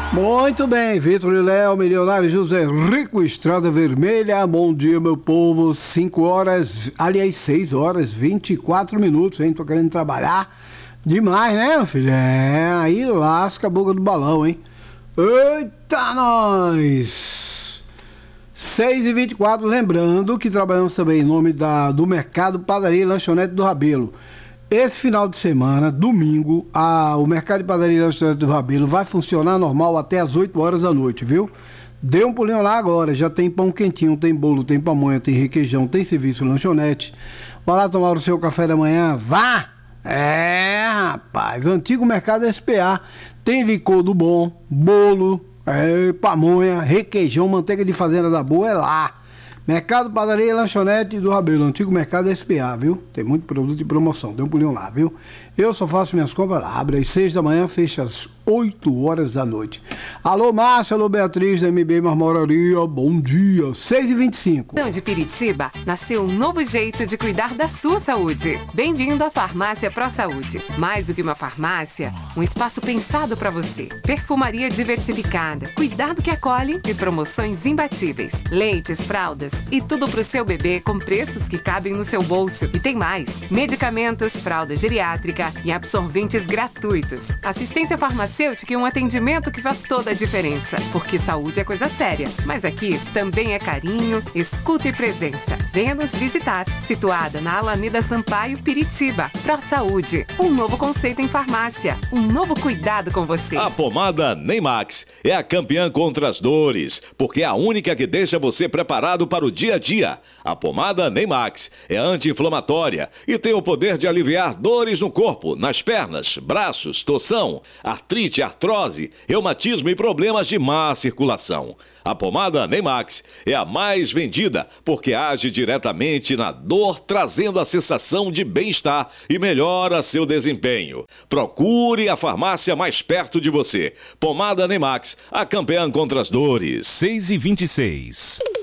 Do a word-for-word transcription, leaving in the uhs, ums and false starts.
Muito bem, Vitor e Léo, Milionário José Rico, Estrada Vermelha. Bom dia, meu povo. cinco horas, aliás, seis horas, vinte e quatro minutos, hein? Tô querendo trabalhar demais, né, meu filho? É, aí lasca a boca do balão, hein? Eita, nós! seis e vinte e quatro, lembrando que trabalhamos também em nome da, do Mercado Padaria e Lanchonete do Rabelo. Esse final de semana, domingo, a, o Mercado de Padaria e Lanchonete do Rabelo vai funcionar normal até as oito horas da noite, viu? Dê um pulinho lá agora, já tem pão quentinho, tem bolo, tem pamonha, tem requeijão, tem serviço lanchonete. Vai lá tomar o seu café da manhã, vá! É, rapaz, antigo Mercado S P A, tem licor do bom, bolo, é, pamonha, requeijão, manteiga de fazenda da boa, é lá. Mercado Padaria e Lanchonete do Rabelo, antigo Mercado S P A, viu? Tem muito produto de promoção, dê um pulinho lá, viu? Eu só faço minhas compras lá, abre às seis da manhã, fecha às oito horas da noite. Alô, Márcia, alô, Beatriz, da M B Marmoraria, bom dia, seis e vinte e cinco. De Piritiba, nasceu um novo jeito de cuidar da sua saúde. Bem-vindo à Farmácia Pro Saúde. Mais do que uma farmácia, um espaço pensado para você. Perfumaria diversificada, cuidado que acolhe e promoções imbatíveis. Leites, fraldas e tudo pro seu bebê com preços que cabem no seu bolso. E tem mais, medicamentos, fralda geriátrica e absorventes gratuitos. Assistência farmacêutica e um atendimento que faz toda a diferença. Porque saúde é coisa séria, mas aqui também é carinho, escuta e presença. Venha nos visitar, situada na Alameda Sampaio, Piritiba. Pro Saúde, um novo conceito em farmácia, um novo cuidado com você. A pomada Neymax é a campeã contra as dores, porque é a única que deixa você preparado para o dia a dia. A pomada Neymax é anti-inflamatória e tem o poder de aliviar dores no corpo, nas pernas, braços, torção, artrite, artrose, reumatismo e problemas de má circulação. A pomada Neymax é a mais vendida porque age diretamente na dor, trazendo a sensação de bem-estar e melhora seu desempenho. Procure a farmácia mais perto de você. Pomada Neymax, a campeã contra as dores. seis e vinte e seis.